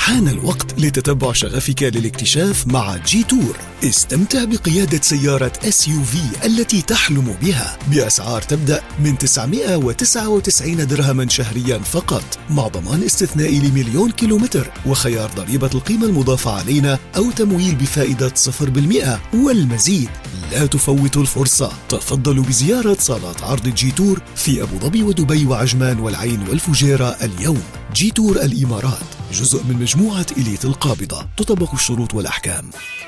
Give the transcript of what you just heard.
حان الوقت لتتبع شغفك للاكتشاف مع جي تور. استمتع بقيادة سيارة SUV التي تحلم بها بأسعار تبدأ من 999 درهما شهريا فقط، مع ضمان استثنائي ل1,000,000 كيلومتر وخيار ضريبة القيمة المضافة علينا أو تمويل بفائدة 0% والمزيد. لا تفوتوا الفرصة، تفضلوا بزيارة صالات عرض جي تور في أبو ظبي ودبي وعجمان والعين والفجيرة اليوم. جي تور الإمارات جزء من مجموعة إليت القابضة، تطبق الشروط والأحكام.